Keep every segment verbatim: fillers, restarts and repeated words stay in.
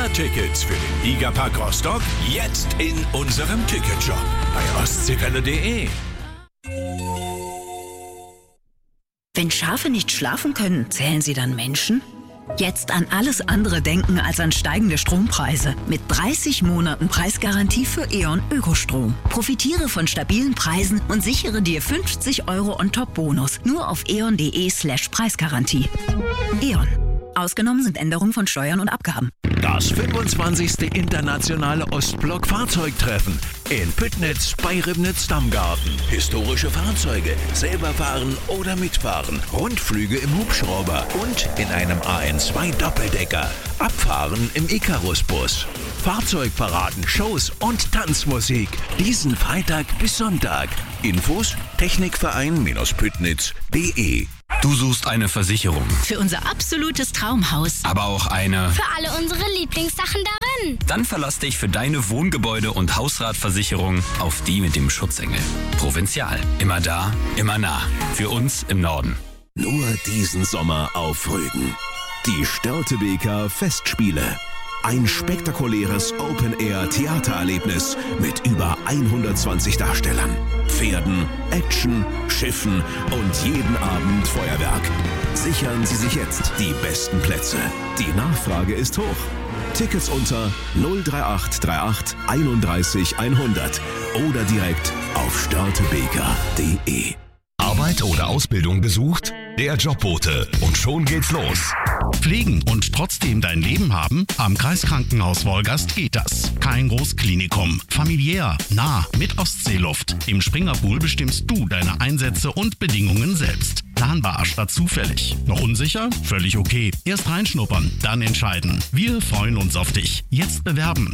Sommertickets für den Gigapark Rostock jetzt in unserem Ticketshop bei ostseewelle punkt de. Wenn Schafe nicht schlafen können, zählen sie dann Menschen? Jetzt an alles andere denken als an steigende Strompreise. Mit dreißig Monaten Preisgarantie für E.ON Ökostrom. Profitiere von stabilen Preisen und sichere dir fünfzig Euro On-Top-Bonus. Nur auf eon.de slash Preisgarantie. E.ON. Ausgenommen sind Änderungen von Steuern und Abgaben. Das fünfundzwanzigste internationale Ostblock-Fahrzeugtreffen in Püttnitz bei Ribnitz-Dammgarten. Historische Fahrzeuge, selber fahren oder mitfahren, Rundflüge im Hubschrauber und in einem A N zwei Doppeldecker. Abfahren im Icarus-Bus. Fahrzeugparaden, Shows und Tanzmusik. Diesen Freitag bis Sonntag. Infos technikverein-püttnitz punkt de. Du suchst eine Versicherung. Für unser absolutes Traumhaus. Aber auch eine... Für alle unsere Lieblingssachen darin. Dann verlass dich für deine Wohngebäude- und Hausratversicherung auf die mit dem Schutzengel. Provinzial. Immer da, immer nah. Für uns im Norden. Nur diesen Sommer auf Rügen. Die Störtebeker Festspiele. Ein spektakuläres Open-Air-Theatererlebnis mit über hundertzwanzig Darstellern, Pferden, Action, Schiffen und jeden Abend Feuerwerk. Sichern Sie sich jetzt die besten Plätze. Die Nachfrage ist hoch. Tickets unter null drei acht drei acht einunddreißig hundert oder direkt auf störtebeker punkt de. Arbeit oder Ausbildung gesucht? Der Jobbote. Und schon geht's los. Pflegen und trotzdem dein Leben haben? Am Kreiskrankenhaus Wolgast geht das. Kein Großklinikum. Familiär, nah, mit Ostseeluft. Im Springerpool bestimmst du deine Einsätze und Bedingungen selbst. Planbar statt zufällig. Noch unsicher? Völlig okay. Erst reinschnuppern, dann entscheiden. Wir freuen uns auf dich. Jetzt bewerben.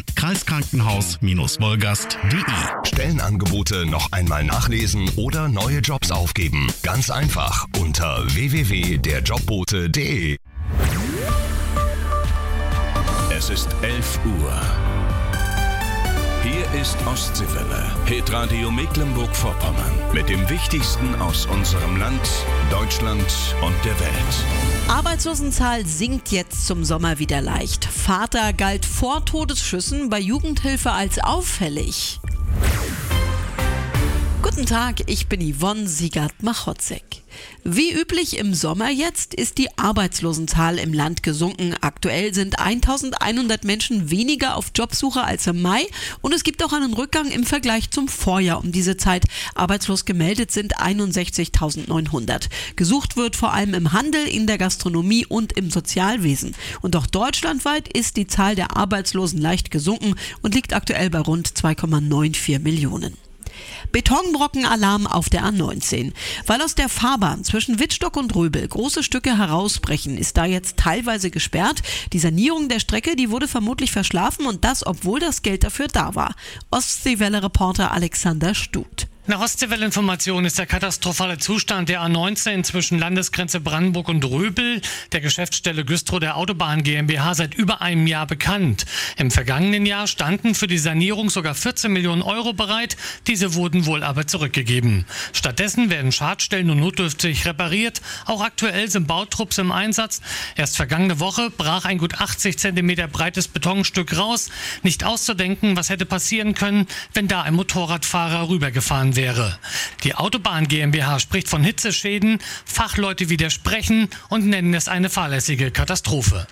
Kreiskrankenhaus-wolgast punkt de. Stellenangebote noch einmal nachlesen oder neue Jobs aufgeben. Ganz einfach unter w w w punkt der jobbote punkt de. Es ist elf Uhr. Hier ist Ostseewelle, Hitradio Mecklenburg-Vorpommern. Mit dem Wichtigsten aus unserem Land, Deutschland und der Welt. Arbeitslosenzahl sinkt jetzt zum Sommer wieder leicht. Vater galt vor Todesschüssen bei Jugendhilfe als auffällig. Guten Tag, ich bin Yvonne Siegert-Machotzek. Wie üblich im Sommer jetzt ist die Arbeitslosenzahl im Land gesunken. Aktuell sind eintausendeinhundert Menschen weniger auf Jobsuche als im Mai und es gibt auch einen Rückgang im Vergleich zum Vorjahr um diese Zeit. Arbeitslos gemeldet sind einundsechzigtausendneunhundert. Gesucht wird vor allem im Handel, in der Gastronomie und im Sozialwesen. Und auch deutschlandweit ist die Zahl der Arbeitslosen leicht gesunken und liegt aktuell bei rund zwei Komma vierundneunzig Millionen. Betonbrockenalarm auf der A neunzehn. Weil aus der Fahrbahn zwischen Wittstock und Röbel große Stücke herausbrechen, ist da jetzt teilweise gesperrt. Die Sanierung der Strecke, die wurde vermutlich verschlafen und das, obwohl das Geld dafür da war. Ostseewelle-Reporter Alexander Stut. Nach Ostseewelle-Information ist der katastrophale Zustand der A neunzehn zwischen Landesgrenze Brandenburg und Röbel, der Geschäftsstelle Güstrow der Autobahn GmbH, seit über einem Jahr bekannt. Im vergangenen Jahr standen für die Sanierung sogar vierzehn Millionen Euro bereit. Diese wurden wohl aber zurückgegeben. Stattdessen werden Schadstellen nur notdürftig repariert. Auch aktuell sind Bautrupps im Einsatz. Erst vergangene Woche brach ein gut achtzig Zentimeter breites Betonstück raus. Nicht auszudenken, was hätte passieren können, wenn da ein Motorradfahrer rübergefahren wäre. wäre. Die Autobahn GmbH spricht von Hitzeschäden, Fachleute widersprechen und nennen es eine fahrlässige Katastrophe.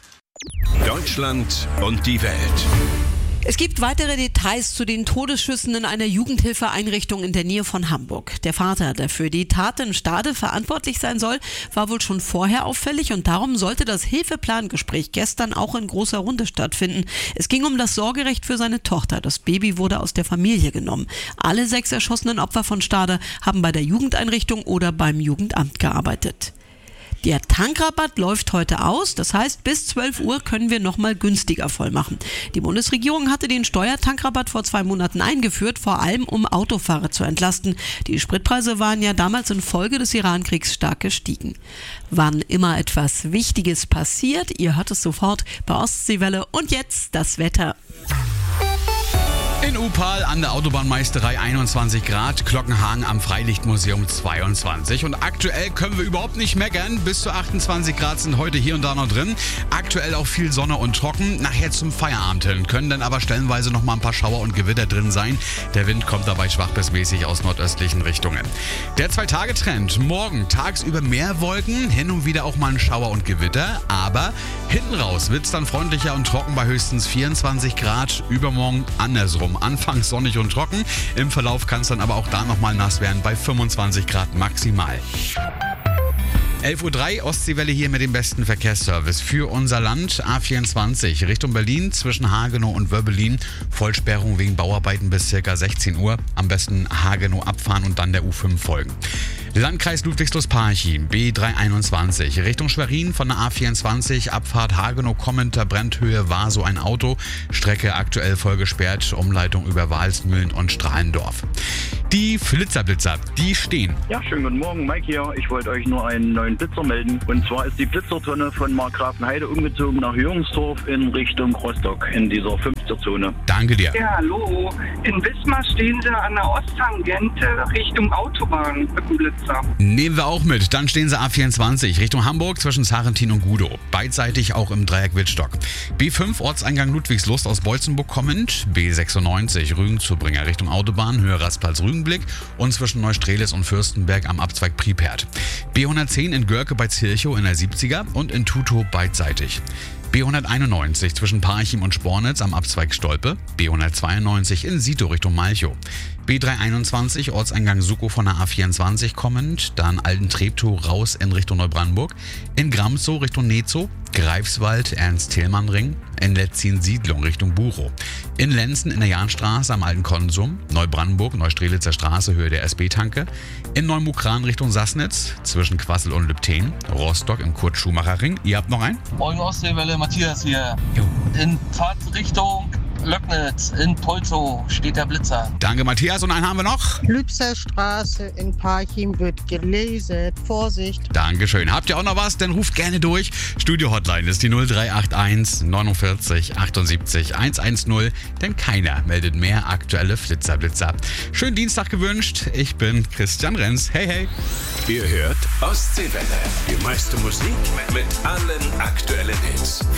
Deutschland und die Welt. Es gibt weitere Details zu den Todesschüssen in einer Jugendhilfeeinrichtung in der Nähe von Hamburg. Der Vater, der für die Tat in Stade verantwortlich sein soll, war wohl schon vorher auffällig und darum sollte das Hilfeplangespräch gestern auch in großer Runde stattfinden. Es ging um das Sorgerecht für seine Tochter. Das Baby wurde aus der Familie genommen. Alle sechs erschossenen Opfer von Stade haben bei der Jugendeinrichtung oder beim Jugendamt gearbeitet. Der Tankrabatt läuft heute aus, das heißt, bis zwölf Uhr können wir nochmal günstiger voll machen. Die Bundesregierung hatte den Steuertankrabatt vor zwei Monaten eingeführt, vor allem um Autofahrer zu entlasten. Die Spritpreise waren ja damals infolge des Irankriegs stark gestiegen. Wann immer etwas Wichtiges passiert, ihr hört es sofort bei Ostseewelle und jetzt das Wetter. In Upal an der Autobahnmeisterei einundzwanzig Grad, Glockenhagen am Freilichtmuseum zweiundzwanzig. Und aktuell können wir überhaupt nicht meckern. Bis zu achtundzwanzig Grad sind heute hier und da noch drin. Aktuell auch viel Sonne und trocken. Nachher zum Feierabend hin können dann aber stellenweise noch mal ein paar Schauer und Gewitter drin sein. Der Wind kommt dabei schwach bis mäßig aus nordöstlichen Richtungen. Der Zwei-Tage-Trend. Morgen tagsüber mehr Wolken, hin und wieder auch mal ein Schauer und Gewitter. Aber hinten raus wird es dann freundlicher und trocken bei höchstens vierundzwanzig Grad. Übermorgen andersrum. Anfangs sonnig und trocken. Im Verlauf kann es dann aber auch da nochmal nass werden bei fünfundzwanzig Grad maximal. elf Uhr drei, Ostseewelle hier mit dem besten Verkehrsservice für unser Land. A vierundzwanzig Richtung Berlin zwischen Hagenow und Wöbbelin. Vollsperrung wegen Bauarbeiten bis ca. sechzehn Uhr. Am besten Hagenow abfahren und dann der U fünf folgen. Landkreis Ludwigslust-Parchim, B dreihunderteinundzwanzig, Richtung Schwerin von der A vierundzwanzig, Abfahrt Hagenow-Kommenter, Brandhöhe war so ein Auto, Strecke aktuell voll gesperrt, Umleitung über Walsmühlen und Strahlendorf. Die Flitzerblitzer, die stehen. Ja, schönen guten Morgen, Mike hier. Ich wollte euch nur einen neuen Blitzer melden. Und zwar ist die Blitzertonne von Markgrafenheide umgezogen nach Jürgensdorf in Richtung Rostock in dieser fünfzig-Zone. Danke dir. Ja, hallo. In Wismar stehen sie an der Osttangente Richtung Autobahn mit dem Blitzer. Nehmen wir auch mit. Dann stehen sie A vierundzwanzig Richtung Hamburg zwischen Sarentin und Gudow. Beidseitig auch im Dreieck Wittstock. B fünf Ortseingang Ludwigslust aus Beutzenburg kommend. B sechsundneunzig Rügen-Zubringer Richtung Autobahn, Höhe Rastplatz-Rügenblick und zwischen Neustrelitz und Fürstenberg am Abzweig Pripert. B hundertzehn in Görke bei Zirchow in der siebziger und in Tutow beidseitig. B hunderteinundneunzig zwischen Parchim und Spornitz am Abzweig Stolpe. B hundertzweiundneunzig in Sito Richtung Malchow. B dreihunderteinundzwanzig Ortseingang Sukow von der A vierundzwanzig kommend. Dann Alten-Treptow raus in Richtung Neubrandenburg. In Gramsow Richtung Netzow. Greifswald Ernst-Thälmann-Ring. In Letzin-Siedlung Richtung Buchow. In Lenzen in der Jahnstraße am Alten Konsum. Neubrandenburg Neustrelitzer Straße Höhe der S B-Tanke. In Neumukran Richtung Sassnitz zwischen Quassel und Lübten. Rostock im Kurt-Schumacher-Ring. Ihr habt noch einen? Moin Ostseewelle, Matthias hier. Jo. In Fahrtrichtung Löcknitz in Polzow steht der Blitzer. Danke Matthias und einen haben wir noch. Lübser Straße in Parchim wird gelesen. Vorsicht. Dankeschön. Habt ihr auch noch was? Dann ruft gerne durch. Studio-Hotline ist die null drei acht eins neunundvierzig achtundsiebzig hundertzehn, denn keiner meldet mehr aktuelle Flitzer-Blitzer. Schönen Dienstag gewünscht. Ich bin Christian Renz. Hey, hey. Ihr hört Ostseewelle. Die meiste Musik mit allen aktuellen Hits.